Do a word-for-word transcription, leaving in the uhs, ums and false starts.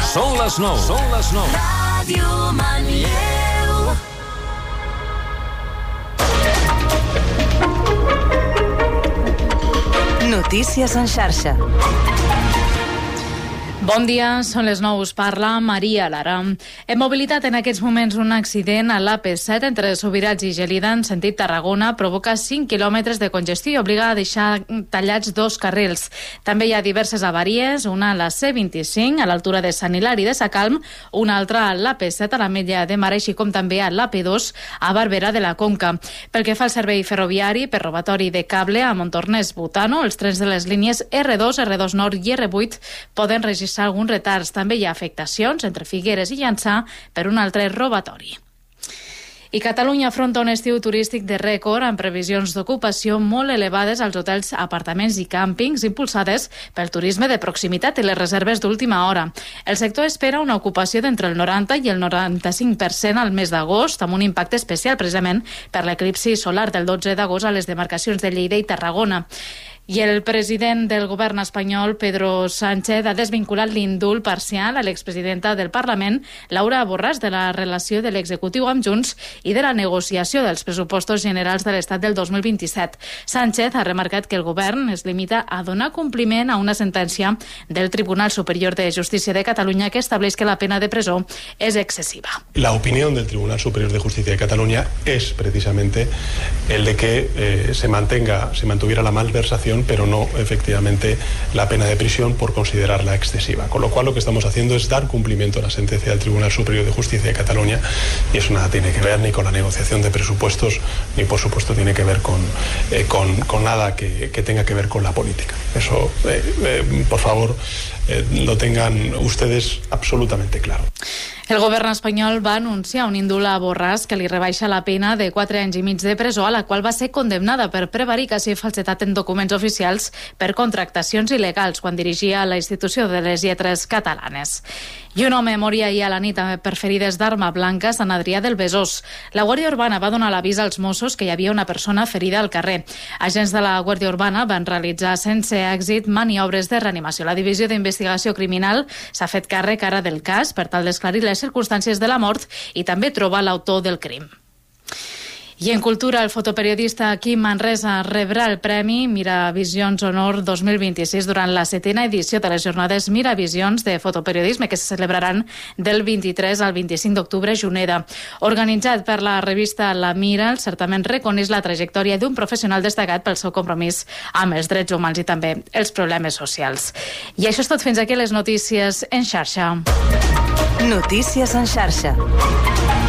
Són les nou. Són les nou. Ràdio Manlleu. Notícies en xarxa. Bon dia, són les nou, us parla Maria Lara. Hem mobilitat en aquests moments un accident a l'A P set entre Subirats i Gelida en sentit Tarragona, provoca cinc quilòmetres de congestió i obliga a deixar tallats dos carrils. També hi ha diverses avaries, una a la C vint-i-cinc a l'altura de Sant Hilari de Sacalm, una altra a l'A P set a l'Ametlla de Mar, així com també a l'A P dos a Barberà de la Conca. Pel que fa al servei ferroviari, per robatori de cable a Montornès-Butano, els trens de les línies R dos, R dos Nord i R vuit poden registrar alguns retards. També hi ha afectacions entre Figueres i Llançà per un altre robatori. I Catalunya afronta un estiu turístic de rècord amb previsions d'ocupació molt elevades als hotels, apartaments i càmpings impulsades pel turisme de proximitat i les reserves d'última hora. El sector espera una ocupació d'entre el noranta i el noranta-cinc per cent al mes d'agost, amb un impacte especial precisament per l'eclipsi solar del dotze d'agost a les demarcacions de Lleida i Tarragona. I el president del govern espanyol, Pedro Sánchez, ha desvinculat l'indult parcial a l'expresidenta del Parlament, Laura Borràs, de la relació de l'executiu amb Junts i de la negociació dels pressupostos generals de l'Estat del dos mil vint-i-set. Sánchez ha remarcat que el govern es limita a donar compliment a una sentència del Tribunal Superior de Justícia de Catalunya que estableix que la pena de presó es excesiva. La opinión del Tribunal Superior de Justicia de Cataluña es precisamente el de que eh, se mantenga, se mantuviera la malversación, pero no efectivamente la pena de prisión por considerarla excesiva. Con lo cual lo que estamos haciendo es dar cumplimiento a la sentencia del Tribunal Superior de Justicia de Cataluña, y eso nada tiene que ver ni con la negociación de presupuestos, ni por supuesto tiene que ver con, eh, con, con nada que, que tenga que ver con la política. Eso, eh, eh, por favor, eh, lo tengan ustedes absolutament claro. El govern espanyol va anunciar un indult a Borràs que li rebaixa la pena de quatre anys i mig de presó, a la qual va ser condemnada per prevaricació i falsetat en documents oficials per contractacions il·legals quan dirigia la institució de les lletres catalanes. I un home moria ahir a la nit per ferides d'arma blanca a Sant Adrià del Besòs. La Guàrdia Urbana va donar l'avís als Mossos que hi havia una persona ferida al carrer. Agents de la Guàrdia Urbana van realitzar sense èxit maniobres de reanimació. La Divisió d'Investigació Criminal s'ha fet càrrec ara del cas per tal d'esclarir les circumstàncies de la mort i també trobar l'autor del crim. I en cultura, el fotoperiodista Quim Manresa rebrà el Premi Miravisions Honor dos mil vint-i-sis durant la setena edició de les jornades Miravisions de fotoperiodisme que se celebraran del vint-i-tres al vint-i-cinc d'octubre a Juneda. Organitzat per la revista La Mira, el certament reconeix la trajectòria d'un professional destacat pel seu compromís amb els drets humans i també els problemes socials. I això és tot, fins aquí les notícies en xarxa. Notícies en xarxa.